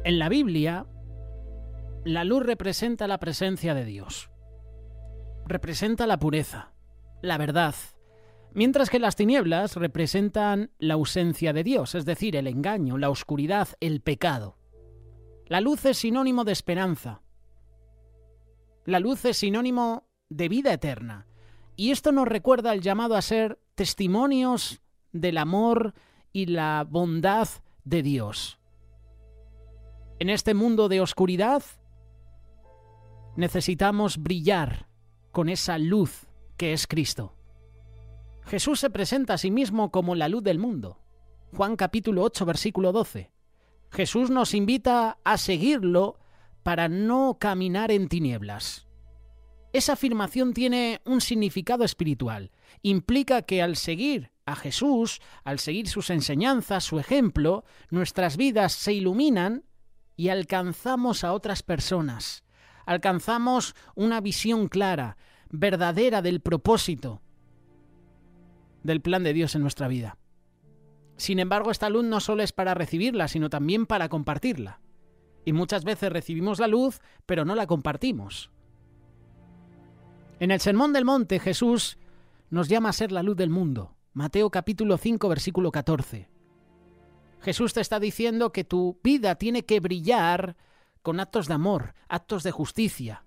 En la Biblia, la luz representa la presencia de Dios. Representa la pureza, la verdad, mientras que las tinieblas representan la ausencia de Dios, es decir, el engaño, la oscuridad, el pecado. La luz es sinónimo de esperanza. La luz es sinónimo de vida eterna. Y esto nos recuerda el llamado a ser testimonios del amor y la bondad de Dios. En este mundo de oscuridad necesitamos brillar con esa luz que es Cristo. Jesús se presenta a sí mismo como la luz del mundo. Juan capítulo 8, versículo 12. Jesús nos invita a seguirlo para no caminar en tinieblas. Esa afirmación tiene un significado espiritual. Implica que al seguir a Jesús, al seguir sus enseñanzas, su ejemplo, nuestras vidas se iluminan y alcanzamos a otras personas. Alcanzamos una visión clara, verdadera del propósito del plan de Dios en nuestra vida. Sin embargo, esta luz no solo es para recibirla, sino también para compartirla. Y muchas veces recibimos la luz, pero no la compartimos. En el Sermón del Monte, Jesús nos llama a ser la luz del mundo. Mateo capítulo 5, versículo 14. Jesús te está diciendo que tu vida tiene que brillar con actos de amor, actos de justicia.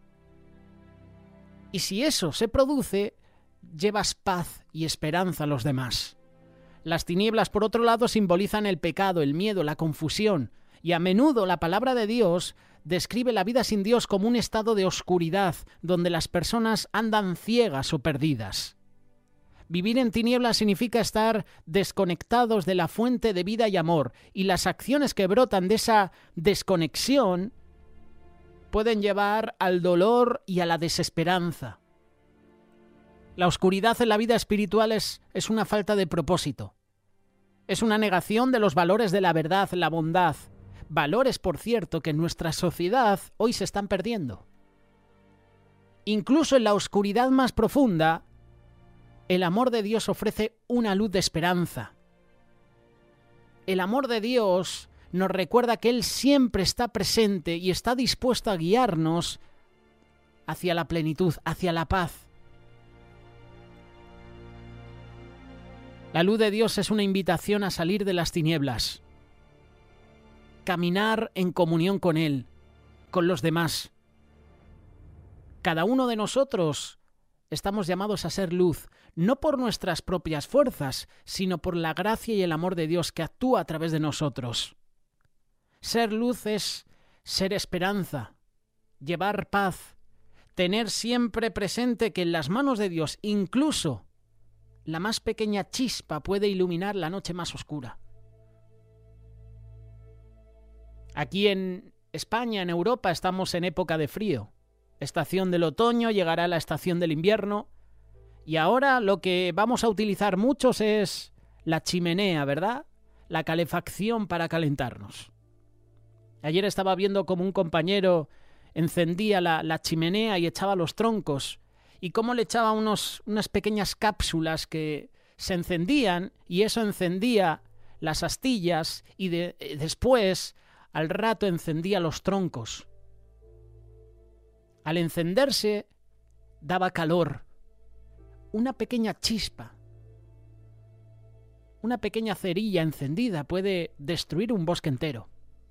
Y si eso se produce, llevas paz y esperanza a los demás. Las tinieblas, por otro lado, simbolizan el pecado, el miedo, la confusión, y a menudo la palabra de Dios describe la vida sin Dios como un estado de oscuridad, donde las personas andan ciegas o perdidas. Vivir en tinieblas significa estar desconectados de la fuente de vida y amor, y las acciones que brotan de esa desconexión pueden llevar al dolor y a la desesperanza. La oscuridad en la vida espiritual es una falta de propósito. Es una negación de los valores de la verdad, la bondad. Valores, por cierto, que en nuestra sociedad hoy se están perdiendo. Incluso en la oscuridad más profunda, el amor de Dios ofrece una luz de esperanza. El amor de Dios nos recuerda que Él siempre está presente y está dispuesto a guiarnos hacia la plenitud, hacia la paz. La luz de Dios es una invitación a salir de las tinieblas, caminar en comunión con Él, con los demás. Cada uno de nosotros estamos llamados a ser luz, no por nuestras propias fuerzas, sino por la gracia y el amor de Dios que actúa a través de nosotros. Ser luz es ser esperanza, llevar paz, tener siempre presente que en las manos de Dios incluso la más pequeña chispa puede iluminar la noche más oscura. Aquí en España, en Europa, estamos en época de frío. Estación del otoño, llegará la estación del invierno. Y ahora lo que vamos a utilizar muchos es la chimenea, ¿verdad? La calefacción para calentarnos. Ayer estaba viendo cómo un compañero encendía la chimenea y echaba los troncos. Y cómo le echaba unas pequeñas cápsulas que se encendían y eso encendía las astillas y después, al rato, encendía los troncos. Al encenderse, daba calor. Una pequeña chispa, una pequeña cerilla encendida puede destruir un bosque entero.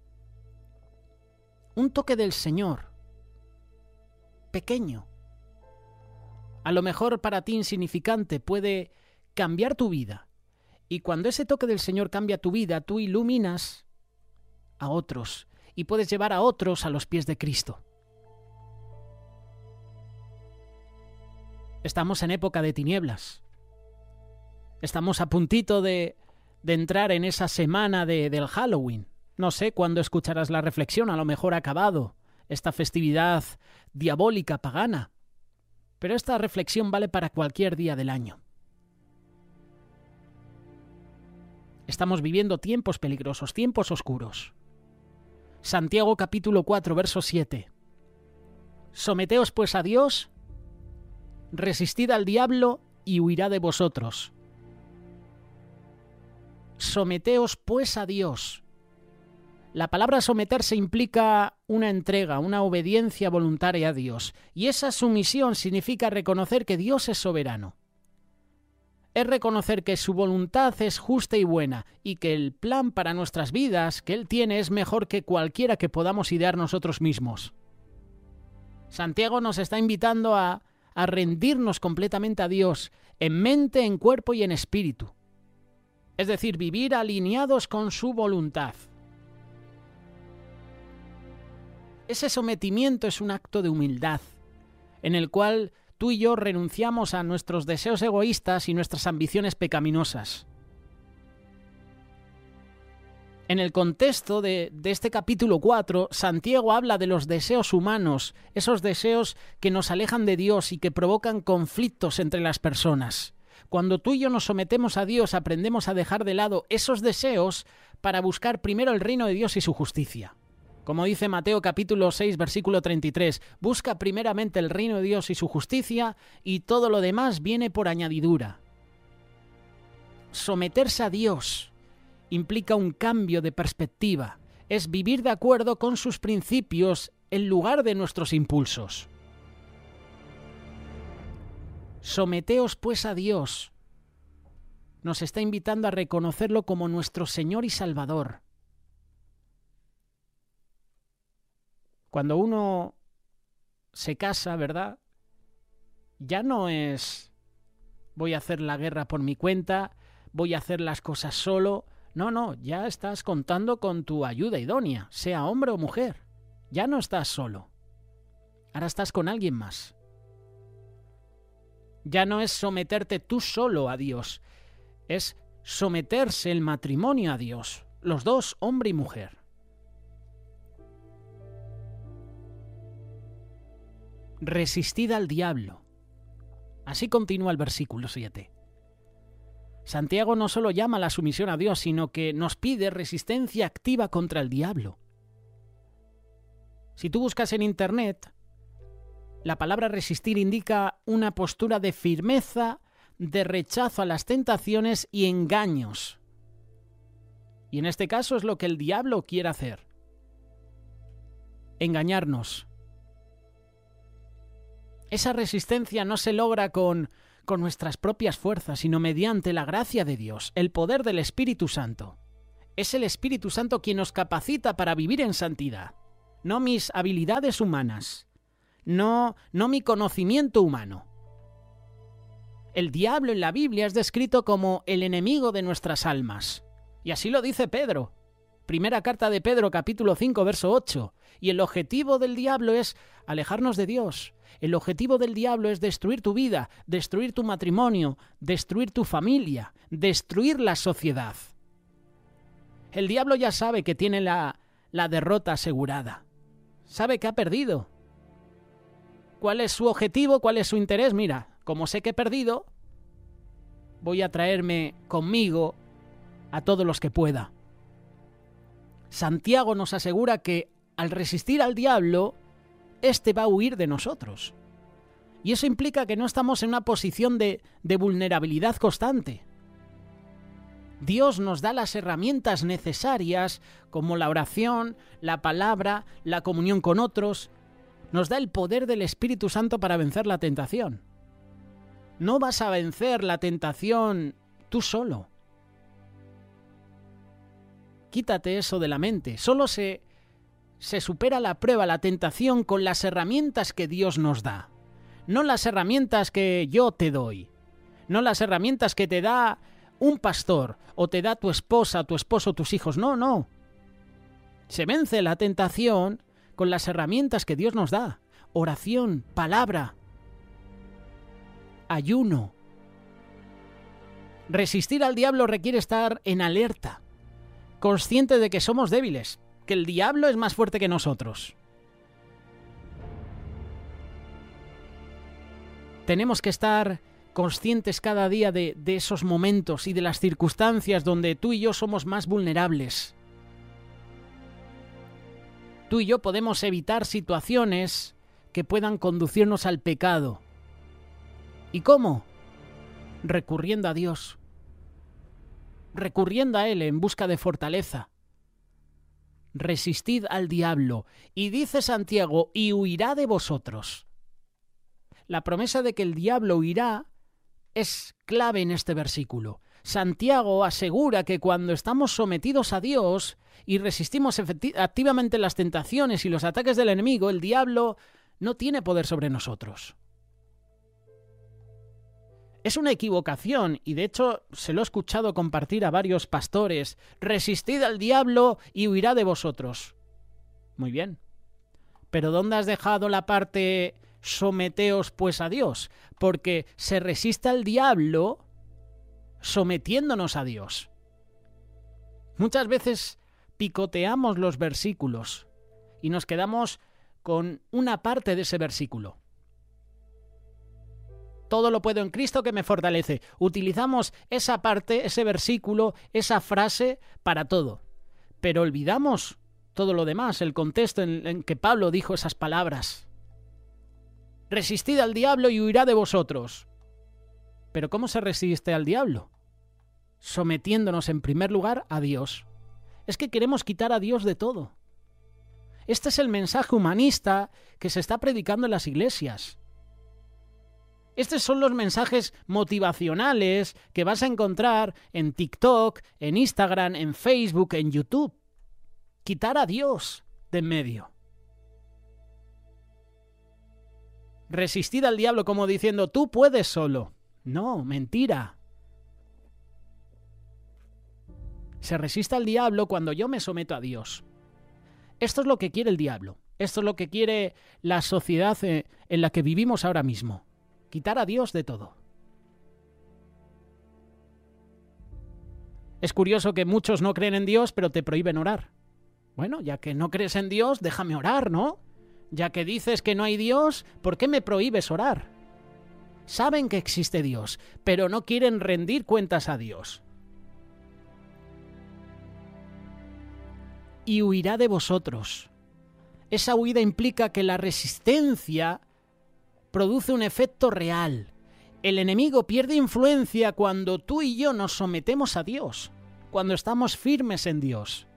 Un toque del Señor, pequeño, a lo mejor para ti insignificante, puede cambiar tu vida. Y cuando ese toque del Señor cambia tu vida, tú iluminas a otros y puedes llevar a otros a los pies de Cristo. Estamos en época de tinieblas. Estamos a puntito de entrar en esa semana del Halloween. No sé cuándo escucharás la reflexión, a lo mejor ha acabado esta festividad diabólica pagana. Pero esta reflexión vale para cualquier día del año. Estamos viviendo tiempos peligrosos, tiempos oscuros. Santiago capítulo 4, verso 7. Someteos pues a Dios, resistid al diablo y huirá de vosotros. Someteos pues a Dios. La palabra someterse implica una entrega, una obediencia voluntaria a Dios, y esa sumisión significa reconocer que Dios es soberano. Es reconocer que su voluntad es justa y buena, y que el plan para nuestras vidas que Él tiene es mejor que cualquiera que podamos idear nosotros mismos. Santiago nos está invitando a rendirnos completamente a Dios, en mente, en cuerpo y en espíritu. Es decir, vivir alineados con su voluntad. Ese sometimiento es un acto de humildad, en el cual tú y yo renunciamos a nuestros deseos egoístas y nuestras ambiciones pecaminosas. En el contexto de este capítulo 4, Santiago habla de los deseos humanos, esos deseos que nos alejan de Dios y que provocan conflictos entre las personas. Cuando tú y yo nos sometemos a Dios, aprendemos a dejar de lado esos deseos para buscar primero el reino de Dios y su justicia. Como dice Mateo capítulo 6, versículo 33, busca primeramente el reino de Dios y su justicia, y todo lo demás viene por añadidura. Someterse a Dios implica un cambio de perspectiva, es vivir de acuerdo con sus principios en lugar de nuestros impulsos. Someteos pues a Dios. Nos está invitando a reconocerlo como nuestro Señor y Salvador. Cuando uno se casa, ¿verdad? Ya no es voy a hacer la guerra por mi cuenta, voy a hacer las cosas solo. No, ya estás contando con tu ayuda idónea, sea hombre o mujer. Ya no estás solo. Ahora estás con alguien más. Ya no es someterte tú solo a Dios, es someterse el matrimonio a Dios, los dos, hombre y mujer. Resistid al diablo. Así continúa el versículo 7. Santiago no solo llama a la sumisión a Dios, sino que nos pide resistencia activa contra el diablo. Si tú buscas en Internet, la palabra resistir indica una postura de firmeza, de rechazo a las tentaciones y engaños. Y en este caso es lo que el diablo quiere hacer. Engañarnos. Esa resistencia no se logra con nuestras propias fuerzas, sino mediante la gracia de Dios, el poder del Espíritu Santo. Es el Espíritu Santo quien nos capacita para vivir en santidad, no mis habilidades humanas, no mi conocimiento humano. El diablo en la Biblia es descrito como el enemigo de nuestras almas, y así lo dice Pedro. Primera carta de Pedro, capítulo 5, verso 8. Y el objetivo del diablo es alejarnos de Dios. El objetivo del diablo es destruir tu vida, destruir tu matrimonio, destruir tu familia, destruir la sociedad. El diablo ya sabe que tiene la derrota asegurada. Sabe que ha perdido. ¿Cuál es su objetivo? ¿Cuál es su interés? Mira, como sé que he perdido, voy a traerme conmigo a todos los que pueda. Santiago nos asegura que al resistir al diablo, éste va a huir de nosotros. Y eso implica que no estamos en una posición de vulnerabilidad constante. Dios nos da las herramientas necesarias, como la oración, la palabra, la comunión con otros. Nos da el poder del Espíritu Santo para vencer la tentación. No vas a vencer la tentación tú solo. Quítate eso de la mente. Solo se supera la prueba, la tentación, con las herramientas que Dios nos da. No las herramientas que yo te doy. No las herramientas que te da un pastor o te da tu esposa, tu esposo, tus hijos. No. Se vence la tentación con las herramientas que Dios nos da. Oración, palabra, ayuno. Resistir al diablo requiere estar en alerta, consciente de que somos débiles, que el diablo es más fuerte que nosotros. Tenemos que estar conscientes cada día de esos momentos y de las circunstancias donde tú y yo somos más vulnerables. Tú y yo podemos evitar situaciones que puedan conducirnos al pecado. ¿Y cómo? Recurriendo a Dios. Recurriendo a Él en busca de fortaleza. resistid al diablo. Y dice Santiago, y huirá de vosotros. La promesa de que el diablo huirá es clave en este versículo. Santiago asegura que cuando estamos sometidos a Dios y resistimos activamente las tentaciones y los ataques del enemigo, el diablo no tiene poder sobre nosotros. Es una equivocación, y de hecho se lo he escuchado compartir a varios pastores. Resistid al diablo y huirá de vosotros. Muy bien. Pero ¿dónde has dejado la parte someteos pues a Dios? Porque se resiste al diablo sometiéndonos a Dios. Muchas veces picoteamos los versículos y nos quedamos con una parte de ese versículo. Todo lo puedo en Cristo que me fortalece. Utilizamos esa parte, ese versículo, esa frase para todo. Pero olvidamos todo lo demás, el contexto en que Pablo dijo esas palabras. Resistid al diablo y huirá de vosotros. ¿Pero cómo se resiste al diablo? Sometiéndonos en primer lugar a Dios. Es que queremos quitar a Dios de todo. Este es el mensaje humanista que se está predicando en las iglesias. Estos son los mensajes motivacionales que vas a encontrar en TikTok, en Instagram, en Facebook, en YouTube. Quitar a Dios de en medio. Resistid al diablo como diciendo, tú puedes solo. No, mentira. Se resiste al diablo cuando yo me someto a Dios. Esto es lo que quiere el diablo. Esto es lo que quiere la sociedad en la que vivimos ahora mismo. Quitar a Dios de todo. Es curioso que muchos no creen en Dios, pero te prohíben orar. Bueno, ya que no crees en Dios, déjame orar, ¿no? Ya que dices que no hay Dios, ¿por qué me prohíbes orar? Saben que existe Dios, pero no quieren rendir cuentas a Dios. Y huirá de vosotros. Esa huida implica que la resistencia produce un efecto real. El enemigo pierde influencia cuando tú y yo nos sometemos a Dios, cuando estamos firmes en Dios.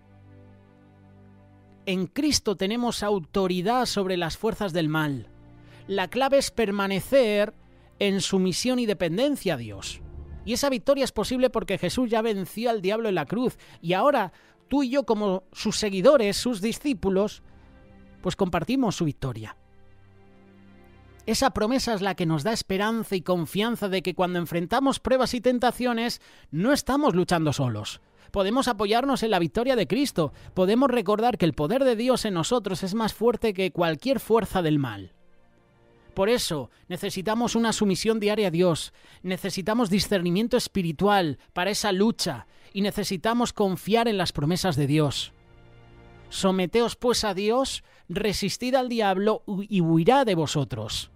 En Cristo tenemos autoridad sobre las fuerzas del mal. La clave es permanecer en sumisión y dependencia a Dios. Y esa victoria es posible porque Jesús ya venció al diablo en la cruz. Y ahora tú y yo, como sus seguidores, sus discípulos, pues compartimos su victoria. Esa promesa es la que nos da esperanza y confianza de que cuando enfrentamos pruebas y tentaciones no estamos luchando solos. Podemos apoyarnos en la victoria de Cristo. Podemos recordar que el poder de Dios en nosotros es más fuerte que cualquier fuerza del mal. Por eso necesitamos una sumisión diaria a Dios. Necesitamos discernimiento espiritual para esa lucha y necesitamos confiar en las promesas de Dios. Someteos pues a Dios, resistid al diablo y huirá de vosotros.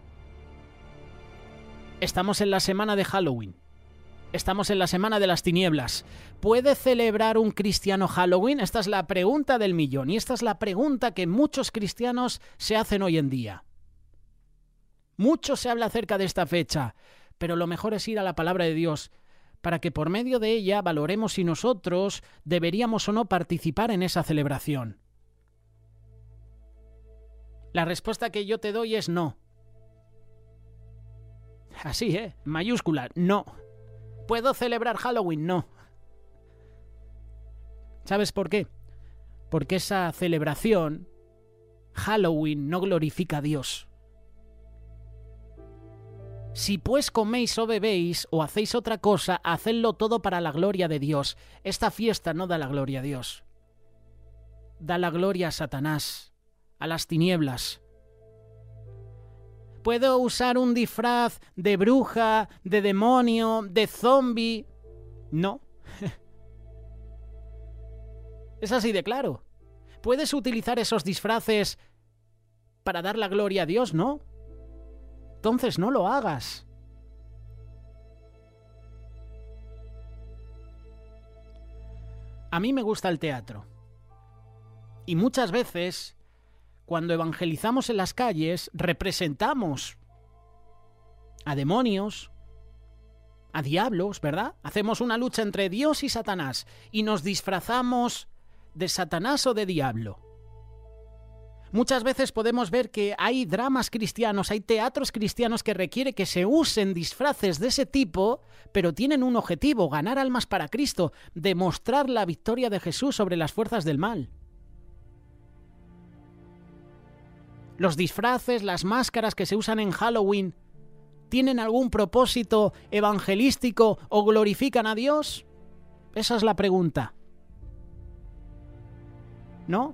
Estamos en la semana de Halloween. Estamos en la semana de las tinieblas. ¿Puede celebrar un cristiano Halloween? Esta es la pregunta del millón y esta es la pregunta que muchos cristianos se hacen hoy en día. Mucho se habla acerca de esta fecha, pero lo mejor es ir a la palabra de Dios para que por medio de ella valoremos si nosotros deberíamos o no participar en esa celebración. La respuesta que yo te doy es no. Así, mayúscula, no. ¿Puedo celebrar Halloween? No. ¿Sabes por qué? Porque esa celebración, Halloween, no glorifica a Dios. Si pues coméis o bebéis o hacéis otra cosa, hacedlo todo para la gloria de Dios. Esta fiesta no da la gloria a Dios. Da la gloria a Satanás, a las tinieblas. ¿Puedo usar un disfraz de bruja, de demonio, de zombi? No. Es así de claro. ¿Puedes utilizar esos disfraces para dar la gloria a Dios? No. Entonces no lo hagas. A mí me gusta el teatro. Y muchas veces, cuando evangelizamos en las calles, representamos a demonios, a diablos, ¿verdad? Hacemos una lucha entre Dios y Satanás y nos disfrazamos de Satanás o de diablo. Muchas veces podemos ver que hay dramas cristianos, hay teatros cristianos que requiere que se usen disfraces de ese tipo, pero tienen un objetivo: ganar almas para Cristo, demostrar la victoria de Jesús sobre las fuerzas del mal. Los disfraces, las máscaras que se usan en Halloween, ¿tienen algún propósito evangelístico o glorifican a Dios? Esa es la pregunta. ¿No?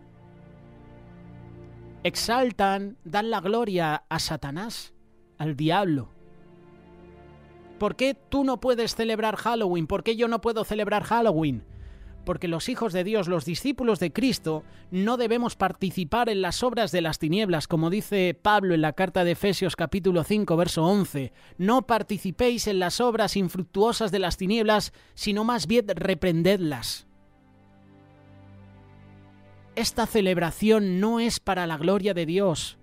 Exaltan, dan la gloria a Satanás, al diablo. ¿Por qué tú no puedes celebrar Halloween? ¿Por qué yo no puedo celebrar Halloween? Porque los hijos de Dios, los discípulos de Cristo, no debemos participar en las obras de las tinieblas, como dice Pablo en la carta de Efesios capítulo 5, verso 11. No participéis en las obras infructuosas de las tinieblas, sino más bien reprendedlas. Esta celebración no es para la gloria de Dios.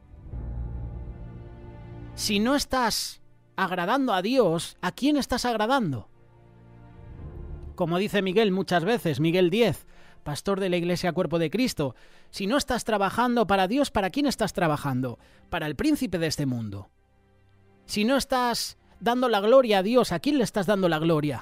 Si no estás agradando a Dios, ¿a quién estás agradando? Como dice Miguel muchas veces, Miguel 10, pastor de la Iglesia Cuerpo de Cristo, si no estás trabajando para Dios, ¿para quién estás trabajando? Para el príncipe de este mundo. Si no estás dando la gloria a Dios, ¿a quién le estás dando la gloria?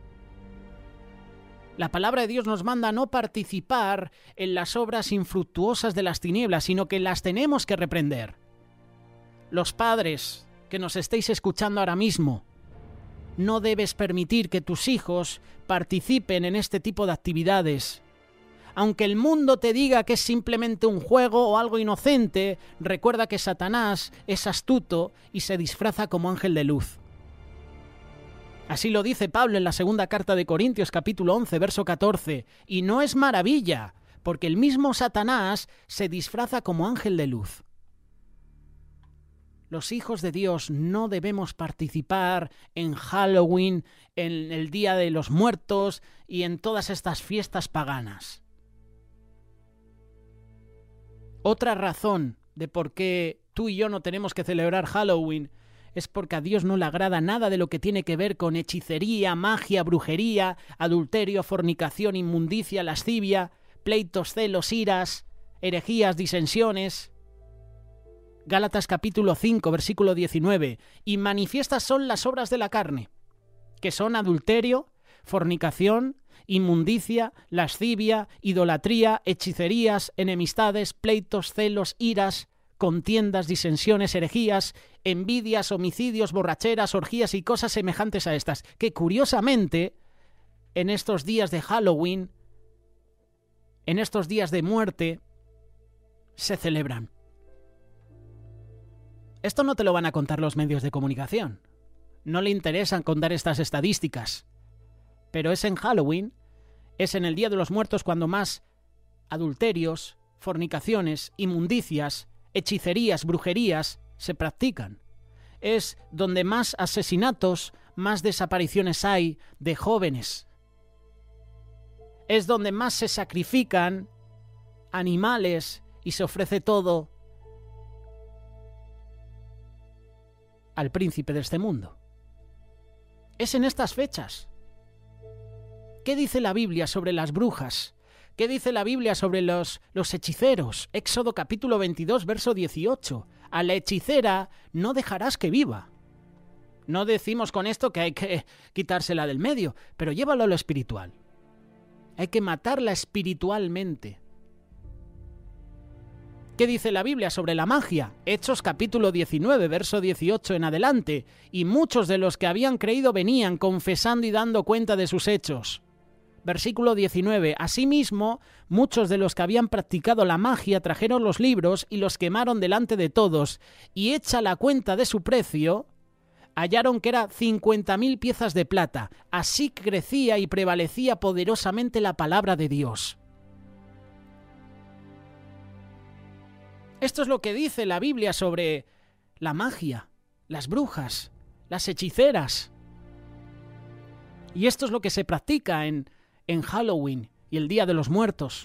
La palabra de Dios nos manda a no participar en las obras infructuosas de las tinieblas, sino que las tenemos que reprender. Los padres que nos estéis escuchando ahora mismo, no debes permitir que tus hijos participen en este tipo de actividades. Aunque el mundo te diga que es simplemente un juego o algo inocente, recuerda que Satanás es astuto y se disfraza como ángel de luz. Así lo dice Pablo en la segunda carta de Corintios capítulo 11, verso 14. Y no es maravilla, porque el mismo Satanás se disfraza como ángel de luz. Los hijos de Dios no debemos participar en Halloween, en el Día de los Muertos y en todas estas fiestas paganas. Otra razón de por qué tú y yo no tenemos que celebrar Halloween es porque a Dios no le agrada nada de lo que tiene que ver con hechicería, magia, brujería, adulterio, fornicación, inmundicia, lascivia, pleitos, celos, iras, herejías, disensiones. Gálatas capítulo 5, versículo 19. Y manifiestas son las obras de la carne, que son adulterio, fornicación, inmundicia, lascivia, idolatría, hechicerías, enemistades, pleitos, celos, iras, contiendas, disensiones, herejías, envidias, homicidios, borracheras, orgías y cosas semejantes a estas, que curiosamente, en estos días de Halloween, en estos días de muerte, se celebran. Esto no te lo van a contar los medios de comunicación. No le interesan contar estas estadísticas. Pero es en Halloween, es en el Día de los Muertos cuando más adulterios, fornicaciones, inmundicias, hechicerías, brujerías se practican. Es donde más asesinatos, más desapariciones hay de jóvenes. Es donde más se sacrifican animales y se ofrece todo al príncipe de este mundo. Es en estas fechas. ¿Qué dice la Biblia sobre las brujas? ¿Qué dice la Biblia sobre los hechiceros? Éxodo capítulo 22, verso 18. A la hechicera no dejarás que viva. No decimos con esto que hay que quitársela del medio, pero llévalo a lo espiritual. Hay que matarla espiritualmente. ¿Qué dice la Biblia sobre la magia? Hechos capítulo 19, verso 18 en adelante. Y muchos de los que habían creído venían confesando y dando cuenta de sus hechos. Versículo 19. Asimismo, muchos de los que habían practicado la magia trajeron los libros y los quemaron delante de todos, y hecha la cuenta de su precio, hallaron que era 50.000 piezas de plata. Así crecía y prevalecía poderosamente la palabra de Dios. Esto es lo que dice la Biblia sobre la magia, las brujas, las hechiceras. Y esto es lo que se practica en Halloween y el Día de los Muertos.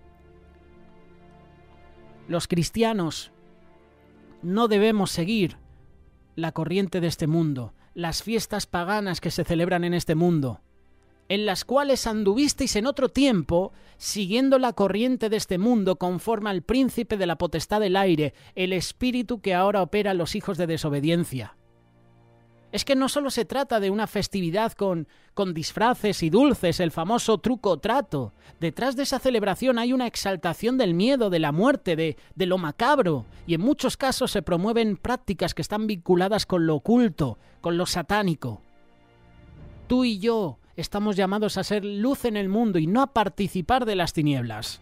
Los cristianos no debemos seguir la corriente de este mundo, las fiestas paganas que se celebran en este mundo. en las cuales anduvisteis en otro tiempo, siguiendo la corriente de este mundo, conforme al príncipe de la potestad del aire, el espíritu que ahora opera en los hijos de desobediencia. Es que no solo se trata de una festividad con disfraces y dulces, el famoso truco o trato. Detrás de esa celebración hay una exaltación del miedo, de la muerte, de lo macabro, y en muchos casos se promueven prácticas que están vinculadas con lo oculto, con lo satánico. Tú y yo estamos llamados a ser luz en el mundo y no a participar de las tinieblas.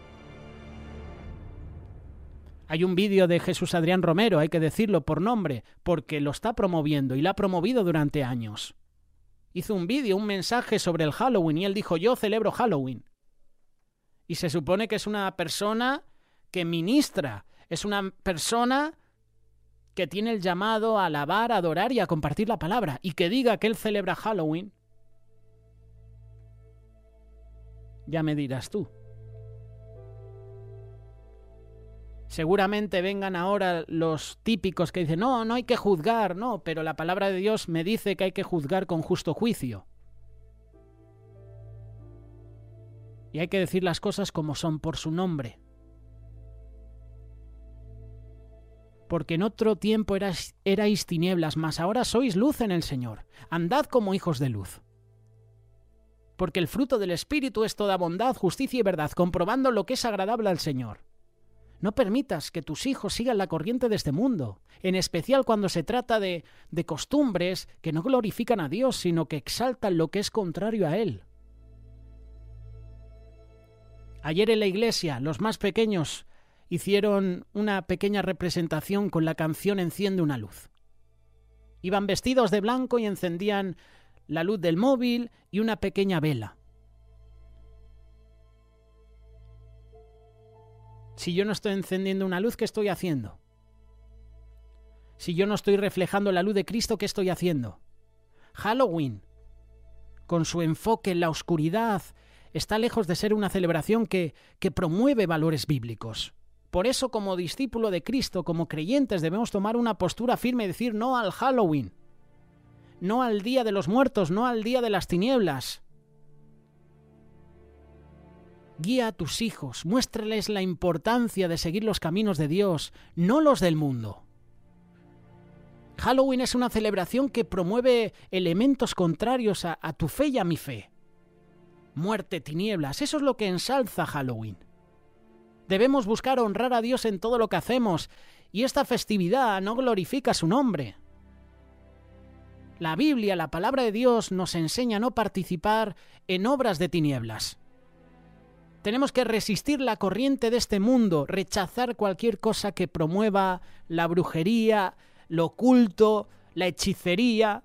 Hay un vídeo de Jesús Adrián Romero, hay que decirlo por nombre, porque lo está promoviendo y lo ha promovido durante años. Hizo un vídeo, un mensaje sobre el Halloween y él dijo: yo celebro Halloween. Y se supone que es una persona que ministra, es una persona que tiene el llamado a alabar, a adorar y a compartir la palabra, y que diga que él celebra Halloween. Ya me dirás tú. Seguramente vengan ahora los típicos que dicen: no hay que juzgar, no, pero la palabra de Dios me dice que hay que juzgar con justo juicio. Y hay que decir las cosas como son, por su nombre. Porque en otro tiempo erais tinieblas, mas ahora sois luz en el Señor. Andad como hijos de luz. Porque el fruto del Espíritu es toda bondad, justicia y verdad, comprobando lo que es agradable al Señor. No permitas que tus hijos sigan la corriente de este mundo, en especial cuando se trata de costumbres que no glorifican a Dios, sino que exaltan lo que es contrario a Él. Ayer en la iglesia, los más pequeños hicieron una pequeña representación con la canción Enciende una luz. Iban vestidos de blanco y encendían la luz del móvil y una pequeña vela. Si yo no estoy encendiendo una luz, ¿qué estoy haciendo? Si yo no estoy reflejando la luz de Cristo, ¿qué estoy haciendo? Halloween, con su enfoque en la oscuridad, está lejos de ser una celebración que promueve valores bíblicos. Por eso, como discípulo de Cristo, como creyentes, debemos tomar una postura firme y decir no al Halloween, no al Día de los Muertos, no al Día de las Tinieblas. Guía a tus hijos, muéstrales la importancia de seguir los caminos de Dios, no los del mundo. Halloween es una celebración que promueve elementos contrarios a tu fe y a mi fe. Muerte, tinieblas, eso es lo que ensalza Halloween. Debemos buscar honrar a Dios en todo lo que hacemos, y esta festividad no glorifica su nombre. La Biblia, la palabra de Dios, nos enseña a no participar en obras de tinieblas. Tenemos que resistir la corriente de este mundo, rechazar cualquier cosa que promueva la brujería, lo oculto, la hechicería.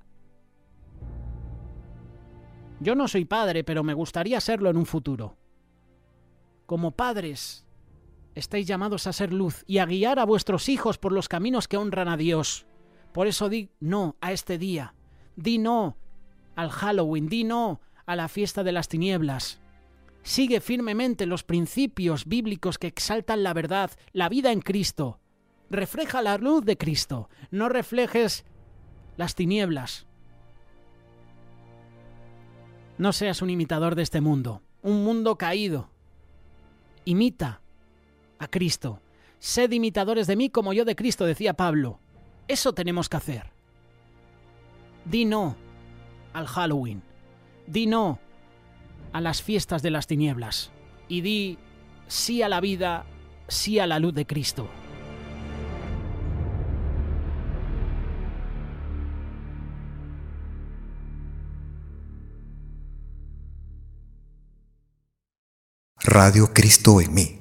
Yo no soy padre, pero me gustaría serlo en un futuro. Como padres, estáis llamados a ser luz y a guiar a vuestros hijos por los caminos que honran a Dios. Por eso di no a este día, di no al Halloween, di no a la fiesta de las tinieblas. Sigue firmemente los principios bíblicos que exaltan la verdad, la vida en Cristo. Refleja la luz de Cristo, no reflejes las tinieblas. No seas un imitador de este mundo, un mundo caído. Imita a Cristo. Sed imitadores de mí como yo de Cristo, decía Pablo. Eso tenemos que hacer. Di no al Halloween. Di no a las fiestas de las tinieblas. Y di sí a la vida, sí a la luz de Cristo. Radio Cristo en mí.